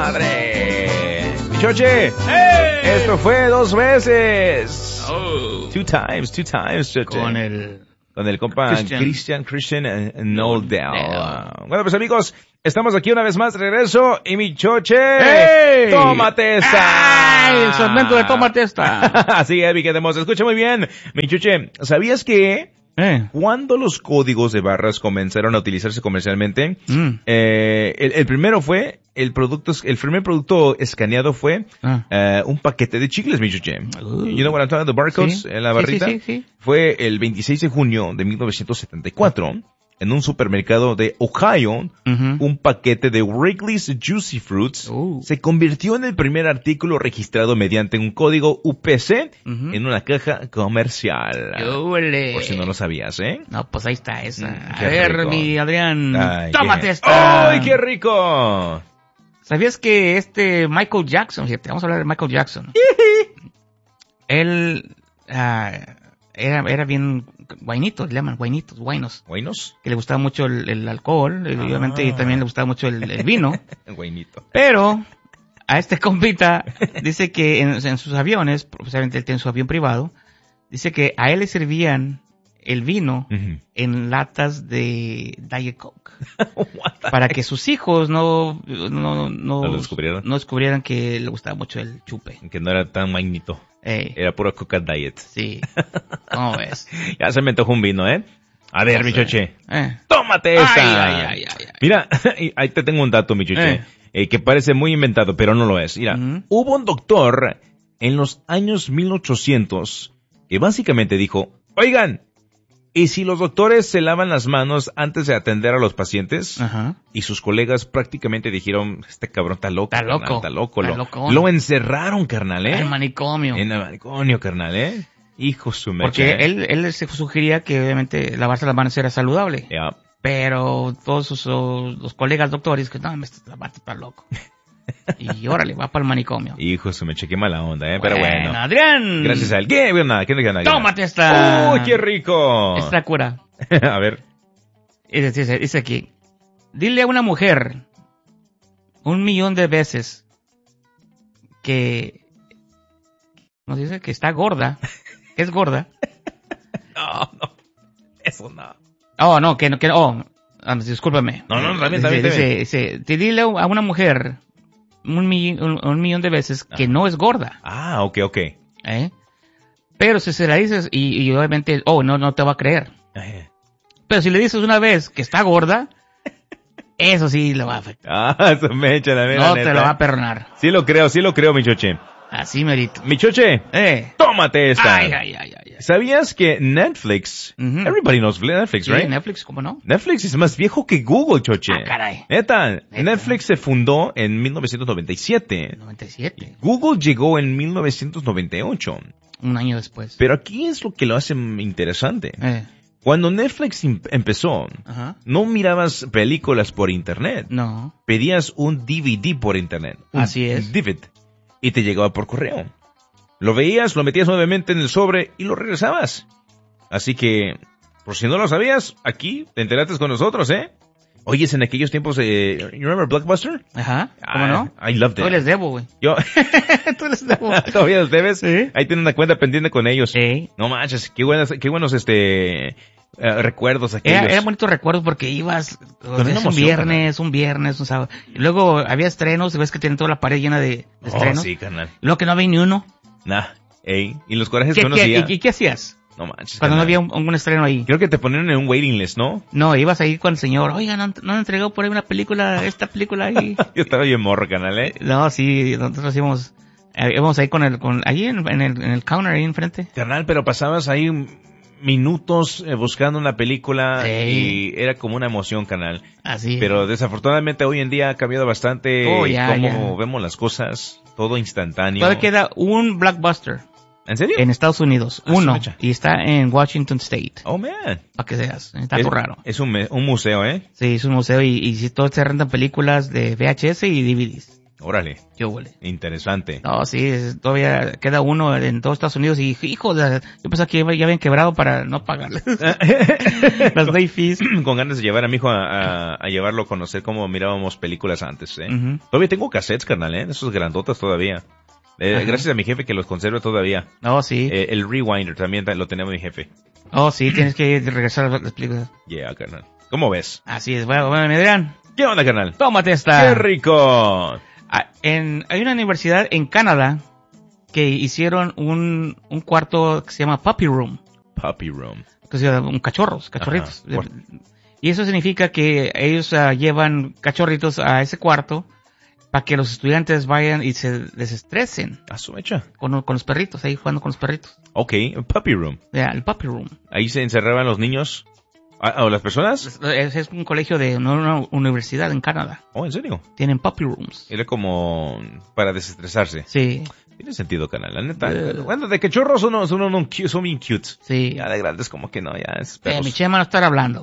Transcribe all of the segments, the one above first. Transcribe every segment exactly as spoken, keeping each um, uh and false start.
madre! ¡Choche! ¡Hey! Esto fue dos veces. Oh. Two times, two times, Choche. Con el... Con el compa Christian. Christian, Christian eh, Noldeau. Noldeau. Bueno, pues amigos, estamos aquí una vez más de regreso. Y mi Choche, ¡Hey! ¡tómate esta! ¡Ay! El segmento de tómate esta. Así es, mi queremos. Escucha muy bien. Mi Choche, ¿sabías que Eh. cuando los códigos de barras comenzaron a utilizarse comercialmente, Mm. eh, el, el primero fue, el producto, el primer producto escaneado fue Ah. eh, un paquete de chicles, mi Choche. Uh. You know what I'm talking about, the barcodes Sí. en la Sí, barrita. sí, sí, sí. Fue el veintiséis de junio de mil novecientos setenta y cuatro, en un supermercado de Ohio, Ujú. un paquete de Wrigley's Juicy Fruits Uh. se convirtió en el primer artículo registrado mediante un código U P C Ujú. en una caja comercial. ¡Yúbele! Por si no lo sabías, ¿eh? No, pues ahí está esa. Mm, A qué ver, rico. mi Adrián, Ay, tómate qué- esta. ¡Ay, qué rico! ¿Sabías que este Michael Jackson, fíjate, vamos a hablar de Michael Jackson. Él ah, era, era bien guainito, le llaman guainitos, guainos. ¿Buenos? Que le gustaba mucho el, el alcohol, y Ah. obviamente y también le gustaba mucho el, el vino. Buenito. Pero a este compita dice que en, en sus aviones, precisamente él tiene su avión privado, dice que a él le servían el vino Ujú. en latas de Diet Coke. What the- Para que sus hijos no, no, no, ¿No lo descubrieran? no descubrieran que le gustaba mucho el chupe. Que no era tan buenito. Eh, Era puro Coca Diet. sí. ¿Cómo ves? Ya se me antojó un vino, ¿eh? A ver, mi No sé. Choche. Eh. ¡Tómate esta! Ay, ay, ay, ay, ay. Mira, ahí te tengo un dato, mi Choche, Eh. eh, que parece muy inventado, pero no lo es. Mira, Ujú. hubo un doctor en los años mil ochocientos que básicamente dijo, oigan, ¿y si los doctores se lavan las manos antes de atender a los pacientes? Ajá. Y sus colegas prácticamente dijeron, este cabrón está loco. Está carnal, loco, Está loco. está Lo, loco. lo encerraron, carnal, ¿eh? El manicomio. En el manicomio, carnal, ¿eh? Hijo su mecha, Porque ¿eh? él, él se sugería que obviamente lavarse las manos era saludable. Ya. Pero todos sus, sus- los colegas doctores que no, me está, está loco. Y órale, va para el manicomio. Hijo su mecha, qué mala onda, ¿eh? Pero bueno. Adrián. Gracias a él. ¿Qué? Bueno, nada, ¿qué le gana? Tómate esta. ¡Uy, qué rico! Esta cura. A ver. Dice, dice, dice aquí. Dile a una mujer un millón de veces que... ¿Cómo se dice? Que está gorda. Que es gorda. No, no. Eso no. Oh, no, que no, que oh, ah, discúlpame. No, no, también, Dice, también, dice, también. dice, te dile a una mujer un, mill- un, un millón de veces que Ajá. no es gorda, Ah, ok, ok. ¿eh? Pero si se la dices y, y obviamente, oh, no, no te va a creer. Eh. Pero si le dices una vez que está gorda, eso sí le va a afectar. Ah, su mecha, la mera No neta. te lo va a perdonar. Sí lo creo, sí lo creo, mi Choche. Así merito. Mi Choche, Eh. tómate esta. Ay, ay, ay, ay. ay. ¿Sabías que Netflix, Ujú. everybody knows Netflix, Sí, right? Netflix, ¿cómo no? Netflix es más viejo que Google, Choche. Ah, caray. Neta, Neta. Netflix se fundó en mil novecientos noventa y siete. noventa y siete. Google llegó en mil novecientos noventa y ocho. Un año después. Pero aquí es lo que lo hace interesante. Eh. Cuando Netflix em- empezó, Ajá. no mirabas películas por internet. No. Pedías un D V D por internet. Un Así es. D V D. Y te llegaba por correo. Lo veías, lo metías nuevamente en el sobre y lo regresabas. Así que, por si no lo sabías, aquí te enteraste con nosotros, ¿eh? Oyes, en aquellos tiempos, eh, you remember Blockbuster? Ajá. ¿Cómo Ah, no? I loved it. Yo les debo, güey. Yo, Tú les debo. todavía los debes. Sí. Ahí tienen una cuenta pendiente con ellos. Sí. No manches, qué buenas, qué buenos, este, eh, recuerdos aquellos. Era, era bonito recuerdo porque ibas una es un emoción, viernes, un viernes, un sábado. Y luego había estrenos, y ves que tienen toda la pared llena de, de Oh, estrenos. sí, carnal. Y luego que no había ni uno. Nah, ey. Y los corajes ¿Qué, que uno qué- hacía. y, y qué hacías No manches, cuando no carnal. había un, un estreno ahí? Creo que te ponían en un waiting list, ¿no? No, ibas ahí con el señor. Oiga, ¿no, no han entregado por ahí una película, esta película ahí? Yo estaba bien morro, canal, ¿eh? No, sí, nosotros íbamos, eh, íbamos ahí con el, con, ahí en, en el, en el counter ahí enfrente. Carnal, pero pasabas ahí minutos eh, buscando una película Sí. y era como una emoción, canal. Así. Pero desafortunadamente hoy en día ha cambiado bastante Oh, ya, cómo ya. vemos las cosas, todo instantáneo. Todavía queda un Blockbuster ¿En serio? en Estados Unidos. Ah, su Uno. mecha. Y está en Washington State. Oh, man. Para que seas. Está es, todo raro. Es un, me- un museo, ¿eh? Sí, es un museo y, y si todos se rentan películas de V H S y D V Ds. Órale. Yo huele. Interesante. No, sí, es- todavía queda uno en todos Estados Unidos y, hijo, de, yo pensaba que ya habían quebrado para no pagarles las late fees. Con ganas de llevar a mi hijo a, a, a llevarlo a conocer cómo mirábamos películas antes, ¿eh? Ujú. Todavía tengo cassettes, carnal, ¿eh? Esos grandotas todavía. Eh, Ajá. gracias a mi jefe que los conserva todavía. Oh, sí. Eh, el Rewinder también ta- lo tenía mi jefe. Oh, sí, tienes que regresar a las películas. Yeah, carnal. ¿Cómo ves? Así es. Bueno, bueno, Adrián, ¿Qué onda, carnal? tómate esta. ¡Qué rico! Ah, en, hay una universidad en Canadá que hicieron un, un cuarto que se llama Puppy Room. Puppy Room. Que se llama un cachorros, cachorritos. Ajá, cuarto. Y eso significa que ellos uh, llevan cachorritos a ese cuarto para que los estudiantes vayan y se desestresen A su mecha. con, con los perritos, ahí jugando con los perritos. Ok, Puppy Room. Ya, el Puppy Room. Ahí se encerraban los niños. Ah, ¿o las personas? Es, es- es un colegio de no, una universidad en Canadá. Oh, ¿en serio? Tienen Puppy Rooms. Era como para desestresarse. Sí, Tiene sentido, canal, la neta. Eh. Bueno, de que chorros son, son, son, cute, son bien cute. sí. Ya de grandes como que no, ya es Eh, perros. mi chema no estar hablando.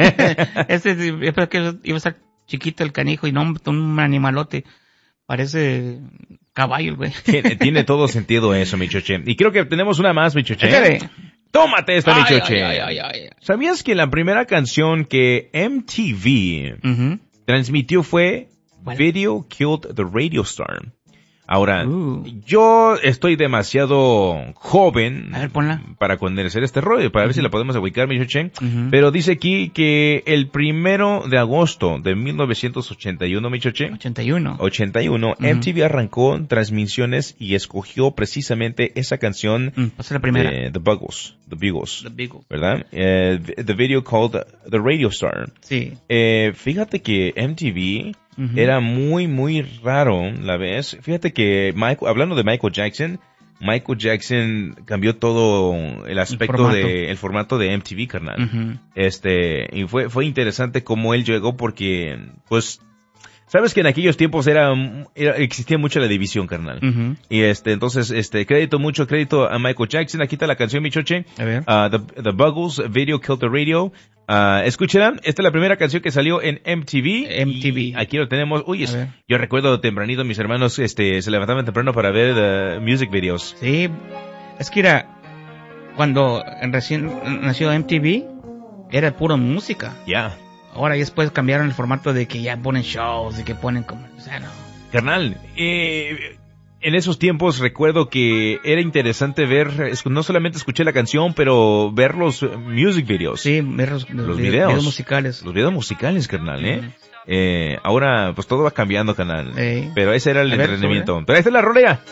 este, yo pensé que iba a estar chiquito el canijo y no un, un animalote. Parece caballo, güey. Tiene, tiene todo sentido eso, mi choche. Y creo que tenemos una más, mi choche. Échale. Tómate esta, mi Ay, choche. ay, ay, ay, ay. ¿Sabías que la primera canción que M T V Ujú. transmitió fue ¿Cuál? Video Killed the Radio Star? Ahora, Uh. yo estoy demasiado joven A ver, ponla. para conocer este rollo, para ver si la podemos ubicar, mi choche. Ujú. Pero dice aquí que el primero de agosto de mil novecientos ochenta y uno, mi choche, ochenta y uno. ochenta y uno, Ujú. M T V arrancó transmisiones y escogió precisamente esa canción Mm, pasa la primera. de The Buggles, The Beagles, The Beagles. ¿verdad? Eh, the video called The Radio Star. Sí. Eh, fíjate que M T V Ujú. era muy, muy raro, la vez. Fíjate que, Michael, hablando de Michael Jackson, Michael Jackson cambió todo el aspecto formato. de, el formato de M T V, carnal. Ujú. Este, y fue, fue interesante cómo él llegó porque, pues, sabes que en aquellos tiempos era, era existía mucho la división, carnal. Ujú. Y este, entonces, este, crédito, mucho crédito a Michael Jackson. Aquí está la canción, mi choche. A ver. Uh, the, the Buggles, Video Killed the Radio. Uh, escúchenla, esta es la primera canción que salió en M T V. M T V. Y aquí lo tenemos. Uy, es- A ver. yo recuerdo tempranito, mis hermanos, este, se levantaban temprano para ver the music videos. Sí. Es que era, cuando recién nació M T V, era puro música. Ya. Ahora y después cambiaron el formato de que ya ponen shows y que ponen como, o sea, no. Carnal, eh, en esos tiempos recuerdo que era interesante ver, es- no solamente escuché la canción, pero ver los eh, music videos. Sí, ver los, Los video- videos. videos musicales. Los videos musicales, carnal, ¿eh? Ujú. Eh, ahora, pues todo va cambiando, canal. Ey. Pero ese era el A ver, entretenimiento. Pero esta es la rolea.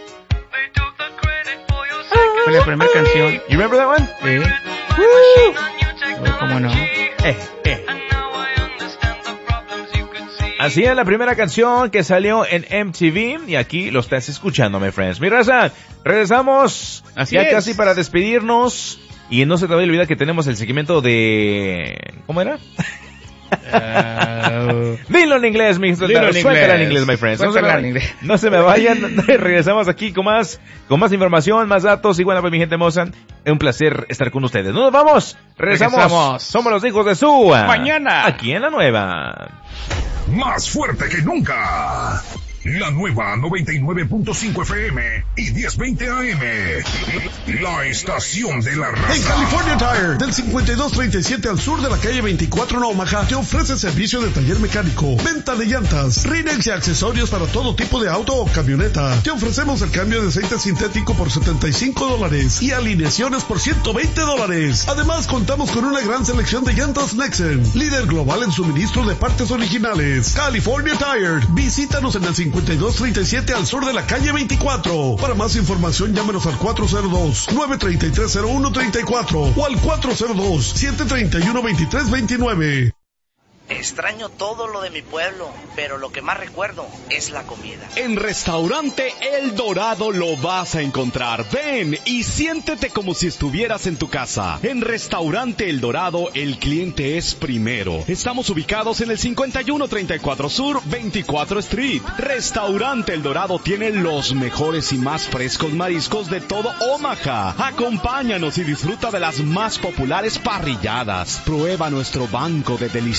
Fue la primera canción. You remember that one? Sí. Oh, ¿cómo no? Eh, eh. Así es la primera canción que salió en M T V y aquí lo estás escuchando, my friends. Mi raza, regresamos Así ya es. casi para despedirnos y no se te vaya a olvidar que tenemos el segmento de... ¿Cómo era? Ah, Dilo en inglés, mi Dilo en suéltala en inglés. inglés, my friends. No se, me, Suéltala en vayan- inglés. no se me vayan, regresamos aquí con más, con más información, más datos y bueno, pues mi gente hermosa, es un placer estar con ustedes. ¡No nos vamos! Regresamos. Regresamos. Somos los hijos de Sua. Mañana. Aquí en la nueva. Más fuerte que nunca. La nueva noventa y nueve punto cinco F M y diez veinte A M. La estación de la raza. En California Tire, del cincuenta y dos treinta y siete al sur de la calle veinticuatro en Omaha, te ofrece servicio de taller mecánico, venta de llantas, rínex y accesorios para todo tipo de auto o camioneta. Te ofrecemos el cambio de aceite sintético por setenta y cinco dólares y alineaciones por ciento veinte dólares. Además, contamos con una gran selección de llantas Nexen, líder global en suministro de partes originales. California Tire, visítanos en el cincuenta y dos treinta y siete al sur de la calle veinticuatro. Para más información, llámenos al cuatro cero dos, nueve tres tres, cero uno tres cuatro o al cuatro cero dos, siete tres uno, dos tres dos nueve. Extraño todo lo de mi pueblo, pero lo que más recuerdo es la comida. En Restaurante El Dorado lo vas a encontrar. Ven y siéntete como si estuvieras en tu casa. En Restaurante El Dorado, el cliente es primero. Estamos ubicados en el cincuenta y uno treinta y cuatro Sur, veinticuatro Street. Restaurante El Dorado tiene los mejores y más frescos mariscos de todo Omaha. Acompáñanos y disfruta de las más populares parrilladas. Prueba nuestro banco de deliciosos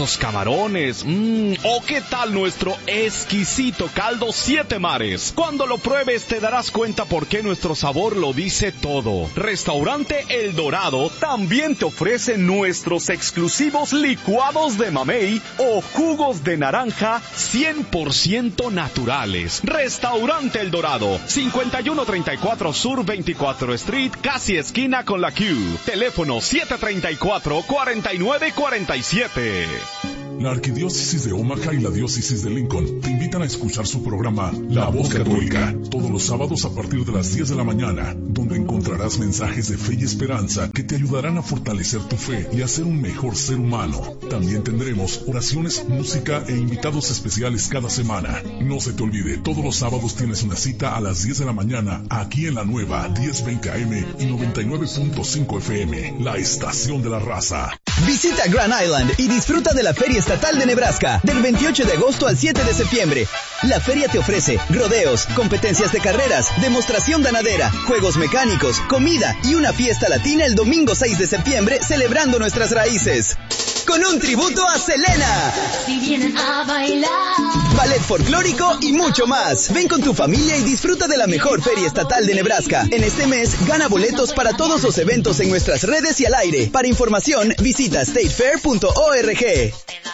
nuestros camarones, mmm, o qué tal nuestro exquisito caldo Siete Mares. Cuando lo pruebes te darás cuenta por qué nuestro sabor lo dice todo. Restaurante El Dorado también te ofrece nuestros exclusivos licuados de mamey o jugos de naranja cien por ciento naturales. Restaurante El Dorado, cincuenta y uno treinta y cuatro Sur veinticuatro Street, casi esquina con la Q. Teléfono siete treinta y cuatro, cuarenta y nueve cuarenta y siete. La Arquidiócesis de Omaha y la Diócesis de Lincoln te invitan a escuchar su programa La Voz Católica, todos los sábados a partir de las diez de la mañana, donde encontrarás mensajes de fe y esperanza que te ayudarán a fortalecer tu fe y a ser un mejor ser humano. También tendremos oraciones, música e invitados especiales cada semana. No se te olvide, todos los sábados tienes una cita a las diez de la mañana, aquí en la nueva diez veinte A M y noventa y nueve punto cinco F M, la estación de la raza. Visita Grand Island y disfruta de la Feria Estatal de Nebraska del veintiocho de agosto al siete de septiembre. La feria te ofrece rodeos, competencias de carreras, demostración ganadera, juegos mecánicos, comida y una fiesta latina el domingo seis de septiembre celebrando nuestras raíces. Con un tributo a Selena. Si vienen a bailar. Ballet folclórico y mucho más. Ven con tu familia y disfruta de la mejor Feria Estatal de Nebraska. En este mes, gana boletos para todos los eventos en nuestras redes y al aire. Para información, visita state fair punto org.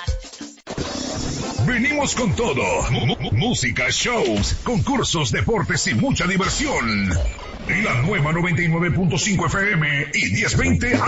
Venimos con todo. M- música, shows, concursos, deportes y mucha diversión. La nueva noventa y nueve punto cinco F M y diez veinte